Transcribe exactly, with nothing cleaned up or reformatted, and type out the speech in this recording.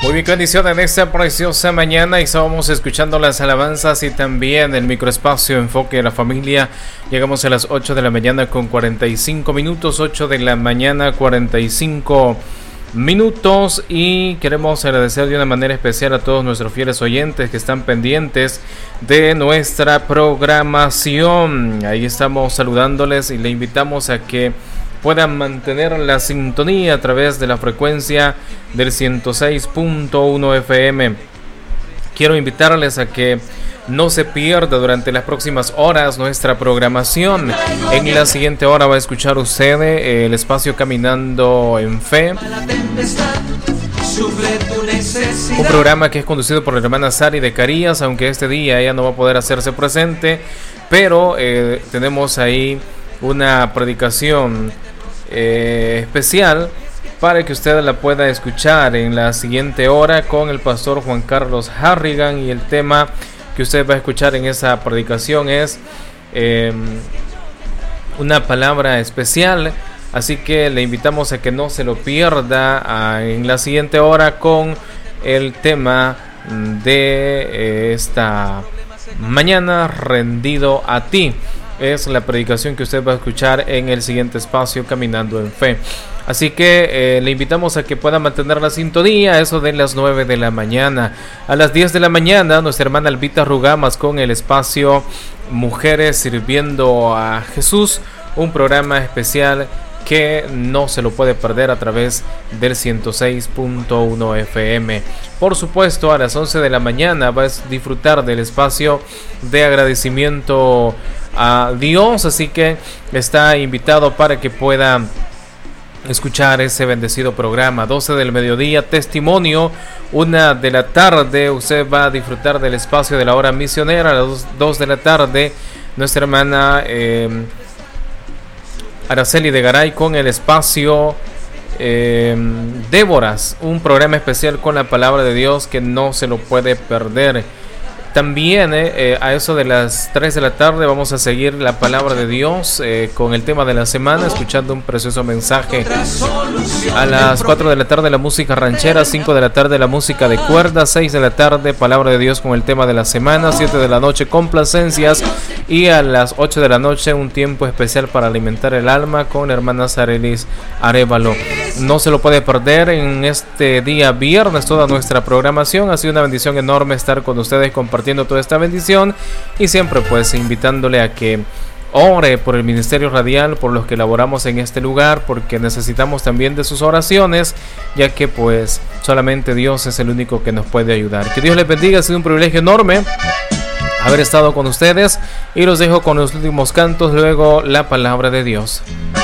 Muy bien, bendición en esta preciosa mañana. Y estábamos escuchando las alabanzas y también el microespacio Enfoque de la Familia. Llegamos a las ocho de la mañana con cuarenta y cinco minutos, ocho de la mañana cuarenta y cinco minutos, y queremos agradecer de una manera especial a todos nuestros fieles oyentes que están pendientes de nuestra programación. Ahí estamos saludándoles y le invitamos a que puedan mantener la sintonía a través de la frecuencia del ciento seis punto uno F M. Quiero invitarles a que no se pierda durante las próximas horas nuestra programación. En la siguiente hora va a escuchar usted el espacio Caminando en Fe, un programa que es conducido por la hermana Sari de Carías, aunque este día ella no va a poder hacerse presente, pero eh, tenemos ahí una predicación eh, especial para que usted la pueda escuchar en la siguiente hora con el pastor Juan Carlos Harrigan, y el tema que usted va a escuchar en esa predicación es eh, una palabra especial, así que le invitamos a que no se lo pierda a, en la siguiente hora con el tema de eh, esta mañana, rendido a ti. Es la predicación que usted va a escuchar en el siguiente espacio Caminando en Fe. Así que eh, le invitamos a que pueda mantener la sintonía, eso de las nueve de la mañana. A las diez de la mañana, nuestra hermana Albita Rugamas con el espacio Mujeres Sirviendo a Jesús, un programa especial que no se lo puede perder a través del ciento seis punto uno F M. Por supuesto, a las once de la mañana va a disfrutar del espacio de agradecimiento a Dios, así que está invitado para que pueda escuchar ese bendecido programa. doce del mediodía, testimonio. Una de la tarde, usted va a disfrutar del espacio de la hora misionera. A las dos de la tarde, nuestra hermana eh, Araceli de Garay con el espacio eh, Déboras, un programa especial con la palabra de Dios que no se lo puede perder. También eh, eh, a eso de las tres de la tarde vamos a seguir la palabra de Dios eh, con el tema de la semana, escuchando un precioso mensaje. A las cuatro de la tarde la música ranchera, cinco de la tarde la música de cuerda, seis de la tarde palabra de Dios con el tema de la semana, siete de la noche complacencias, y a las ocho de la noche un tiempo especial para alimentar el alma con la hermana Sarelis Arevalo. No se lo puede perder en este día viernes toda nuestra programación. Ha sido una bendición enorme estar con ustedes compartiendo toda esta bendición, y siempre pues invitándole a que ore por el ministerio radial, por los que laboramos en este lugar, porque necesitamos también de sus oraciones, ya que pues solamente Dios es el único que nos puede ayudar. Que Dios les bendiga, ha sido un privilegio enorme haber estado con ustedes, y los dejo con los últimos cantos, luego la palabra de Dios.